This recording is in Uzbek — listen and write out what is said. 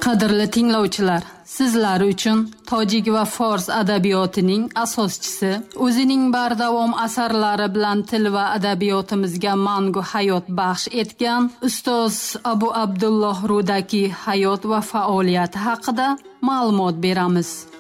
Qadrli tinglovchilar, sizlar uchun tojik va fors adabiyotining asoschisi, o'zining bardavom asarlari bilan til va adabiyotimizga mangu hayot baxsh etgan ustoz Abu Abdulloh Rudaki hayot va faoliyati haqida ma'lumot beramiz.